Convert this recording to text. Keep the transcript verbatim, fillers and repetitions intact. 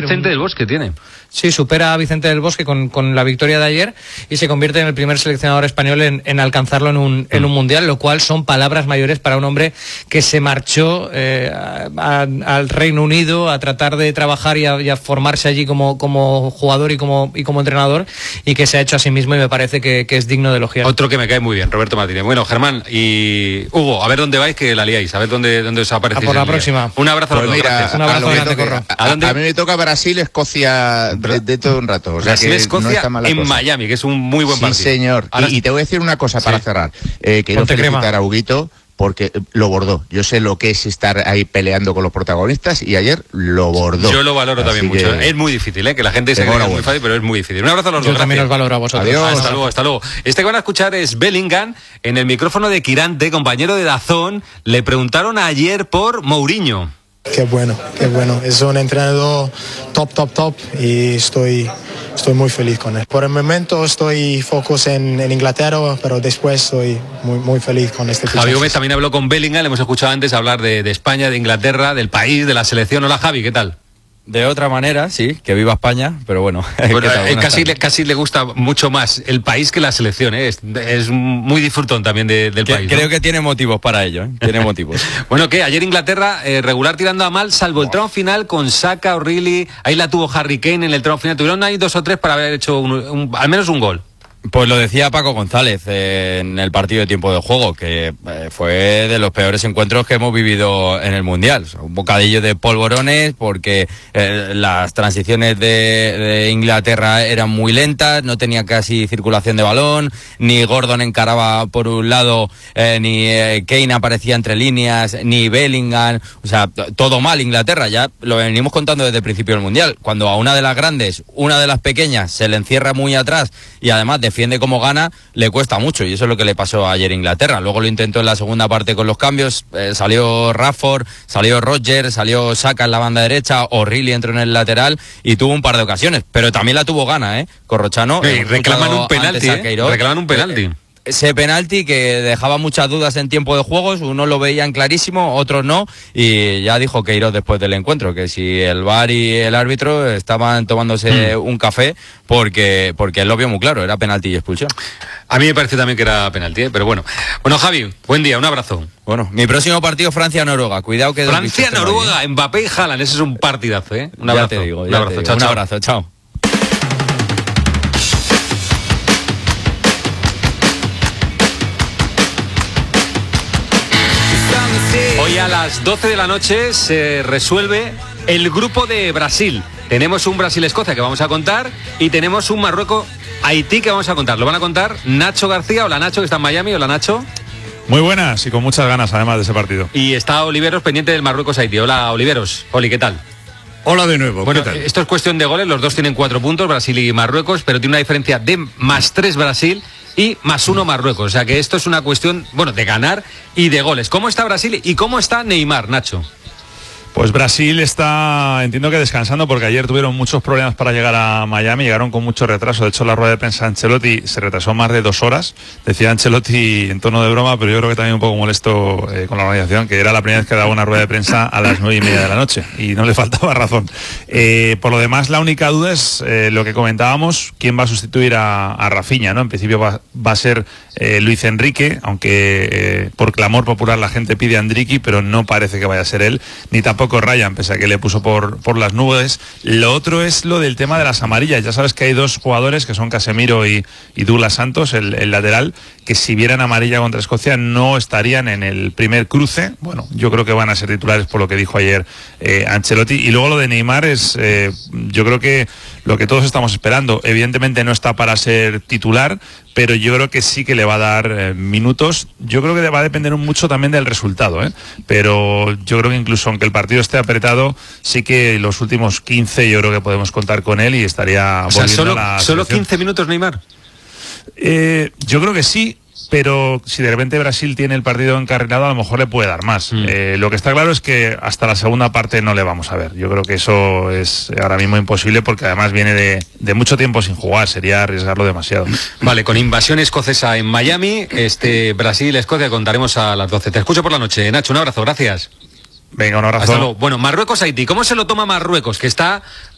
Vicente del Bosque tiene. Sí, supera a Vicente del Bosque con, con la victoria de ayer y se convierte en el primer seleccionador español en, en alcanzarlo en un, en un mundial, lo cual son palabras mayores para un hombre que se marchó eh, a, a, al Reino Unido a tratar de trabajar y a, y a formarse allí como, como jugador y como, y como entrenador, y que se ha hecho a sí mismo, y me parece que, que es digno de elogiar. Otro que me cae muy bien, Roberto Martínez. Bueno, Germán y Hugo, a ver dónde vais, que la liáis, a ver dónde, dónde os aparecéis. A por la próxima. Un abrazo a los pues dos. Mira, Un abrazo a, grande, toque, Corro. a, a, a mí me toca Brasil, Escocia de, de todo un rato. O sea Brasil, que Escocia no está mal la en cosa. Miami, que es un muy buen sí, partido. Sí, señor. Ahora... Y, y te voy a decir una cosa para sí. cerrar. Eh, quiero Ponte felicitar crema. a Huguito porque lo bordó. Yo sé lo que es estar ahí peleando con los protagonistas y ayer lo bordó. Yo lo valoro Así también que... mucho. Es muy difícil, ¿eh? Que la gente se cree que es muy fácil, pero es muy difícil. Un abrazo a los Yo dos. también gracias. os valoro a vosotros. Adiós. Hasta luego, hasta luego. Este que van a escuchar es Bellingham en el micrófono de Quirante, compañero de Dazón. Le preguntaron ayer por Mourinho. Qué bueno, qué bueno. Es un entrenador top, top, top y estoy, estoy muy feliz con él. Por el momento estoy focus en, en Inglaterra, pero después estoy muy, muy feliz con este fichaje. Javi Gómez también habló con Bellingham, le hemos escuchado antes hablar de, de España, de Inglaterra, del país, de la selección. Hola Javi, ¿qué tal? De otra manera, sí, que viva España, pero bueno. Bueno, eh, casi, le, casi le gusta mucho más el país que la selección, ¿eh? es, es muy disfrutón también de, del que, país. Creo ¿no? que tiene motivos para ello, ¿eh? Tiene motivos. Bueno, ¿qué? Ayer Inglaterra, eh, regular tirando a mal, salvo el tramo final con Saka, O'Reilly, ahí la tuvo Harry Kane en el tramo final. Tuvieron ahí dos o tres para haber hecho un, un, al menos un gol. Pues lo decía Paco González eh, en el partido de tiempo de juego, que eh, fue de los peores encuentros que hemos vivido en el Mundial. O sea, un bocadillo de polvorones porque eh, las transiciones de, de Inglaterra eran muy lentas, no tenía casi circulación de balón, ni Gordon encaraba por un lado, eh, ni eh, Kane aparecía entre líneas, ni Bellingham. O sea, todo mal Inglaterra, ya lo venimos contando desde el principio del Mundial. Cuando a una de las grandes, una de las pequeñas, se le encierra muy atrás y además de defiende como gana, le cuesta mucho, y eso es lo que le pasó ayer a Inglaterra. Luego lo intentó en la segunda parte con los cambios, eh, salió Rashford, salió Roger, salió Saka en la banda derecha, O'Reilly entró en el lateral y tuvo un par de ocasiones, pero también la tuvo gana, ¿eh? Corrochano. Sí, reclaman un penalti, ¿eh? Reclaman un penalti. Ese penalti que dejaba muchas dudas en tiempo de juegos, unos lo veían clarísimo, otros no, y ya dijo Queiroz después del encuentro que si el V A R y el árbitro estaban tomándose mm. un café porque porque él lo vio muy claro, era penalti y expulsión. A mí me parece también que era penalti, ¿eh? Pero bueno. Bueno, Javi, buen día, un abrazo. Bueno, mi próximo partido Francia-Noruega, cuidado que... Francia-Noruega, Mbappé y Haaland, ese es un partidazo, ¿eh? Un abrazo. Ya te digo, ya un abrazo, te digo. chao, Un chao. abrazo, chao. Hoy a las doce de la noche se resuelve el grupo de Brasil. Tenemos un Brasil-Escocia que vamos a contar y tenemos un Marruecos-Haití que vamos a contar. Lo van a contar Nacho García. Hola Nacho, que está en Miami. Hola Nacho. Muy buenas y con muchas ganas además de ese partido. Y está Oliveros pendiente del Marruecos-Haití. Hola Oliveros. Oli, ¿qué tal? Hola de nuevo. Bueno, ¿qué tal? Esto es cuestión de goles. Los dos tienen cuatro puntos, Brasil y Marruecos, pero tiene una diferencia de más tres Brasil y más uno Marruecos. O sea que esto es una cuestión, bueno, de ganar y de goles. ¿Cómo está Brasil y cómo está Neymar, Nacho? Pues Brasil está, entiendo que descansando, porque ayer tuvieron muchos problemas para llegar a Miami, llegaron con mucho retraso. De hecho, la rueda de prensa de Ancelotti se retrasó más de dos horas. Decía Ancelotti en tono de broma, pero yo creo que también un poco molesto eh, con la organización, que era la primera vez que daba una rueda de prensa a las nueve y media de la noche, y no le faltaba razón. Eh, por lo demás, la única duda es eh, lo que comentábamos, quién va a sustituir a, a Rafinha, ¿no? En principio va, va a ser eh, Luis Enrique, aunque eh, por clamor popular la gente pide a Endriqui, pero no parece que vaya a ser él, ni tampoco Ryan, pese a que le puso por, por las nubes. Lo otro es lo del tema de las amarillas. Ya sabes que hay dos jugadores que son Casemiro y, y Douglas Santos, el, el lateral, que si vieran amarilla contra Escocia no estarían en el primer cruce. Bueno, yo creo que van a ser titulares por lo que dijo ayer eh, Ancelotti. Y luego lo de Neymar es, eh, yo creo que lo que todos estamos esperando. Evidentemente no está para ser titular, pero yo creo que sí que le va a dar eh, minutos. Yo creo que va a depender mucho también del resultado, ¿eh? Pero yo creo que incluso aunque el partido esté apretado, sí que los últimos quince yo creo que podemos contar con él y estaría o sea, volviendo solo, a la ¿solo selección. quince minutos Neymar? Eh, yo creo que sí, pero si de repente Brasil tiene el partido encarrilado, a lo mejor le puede dar más. Mm. Eh, lo que está claro es que hasta la segunda parte no le vamos a ver. Yo creo que eso es ahora mismo imposible, porque además viene de, de mucho tiempo sin jugar, sería arriesgarlo demasiado. Vale, con invasión escocesa en Miami, este Brasil-Escocia contaremos a las doce. Te escucho por la noche, Nacho, un abrazo, gracias. Venga, un abrazo. Hasta luego. Bueno, Marruecos-Haití. ¿Cómo se lo toma Marruecos? Que está